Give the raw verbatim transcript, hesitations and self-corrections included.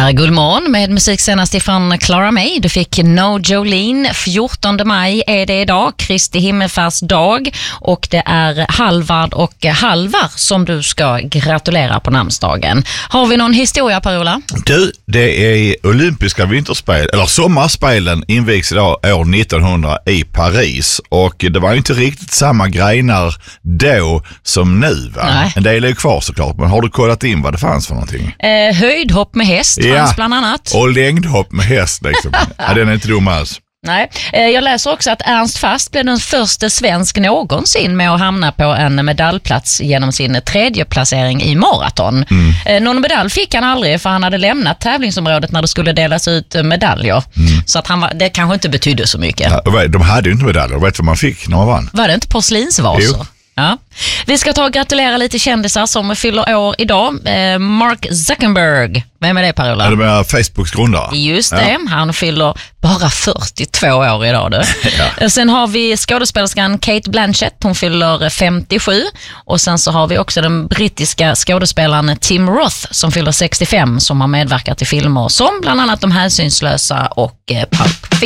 här är Guldmorgon med musik senast ifrån Clara May. Du fick No Jolene. fjortonde maj är det idag, Kristi himmelfärdsdag, och det är Halvard och Halvar som du ska gratulera på namnsdagen. Har vi någon historia, Per-Ola? Du, det är olympiska vinterspel, eller sommarspelen invigs idag år nittonhundra i Paris, och det var ju inte riktigt samma grenar då som nu, va? Nej. En del är ju kvar såklart, men har du kollat in vad det fanns för någonting? Eh, höjdhopp med häst Ja, fanns bland annat. Och längdhopp med häst liksom. Ja, den är inte dum alls. Nej. Eh, jag läser också att Ernst Fast blev den första svensk någonsin med att hamna på en medaljplats genom sin tredje placering i maraton. Mm. Eh, någon medalj fick han aldrig, för han hade lämnat tävlingsområdet när det skulle delas ut medaljer. Mm. Så att han var, det kanske inte betydde så mycket. Ja, de hade ju inte medaljer, vet vad man fick när man vann? Var det inte porslinsvaser? Jo. Ja. Vi ska ta och gratulera lite kändisar som fyller år idag. Eh, Mark Zuckerberg. Vem är det, Per-Ola? Ja, det är Facebooks grundare. Just det, ja. Han fyller bara fyrtiotvå år idag. Du. Ja. Sen har vi skådespelerskan Kate Blanchett, hon fyller femtiosju. Och sen så har vi också den brittiska skådespelaren Tim Roth som fyller sextiofem, som har medverkat i filmer som bland annat De hänsynslösa och eh, Pulp Fiction.